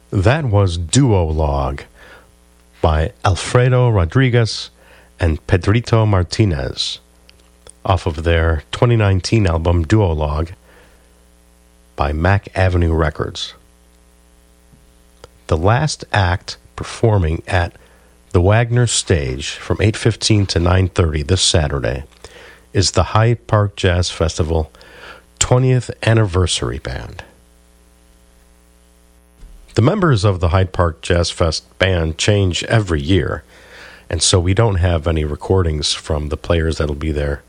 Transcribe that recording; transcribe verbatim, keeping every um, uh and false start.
That was Duologue by Alfredo Rodriguez and Pedrito Martinez off of their twenty nineteen album Duologue by Mac Avenue Records. The last act performing at the Wagner Stage from eight fifteen to nine thirty this Saturday is the Hyde Park Jazz Festival twentieth Anniversary Band. The members of the Hyde Park Jazz Fest band change every year, and so we don't have any recordings from the players that'll be there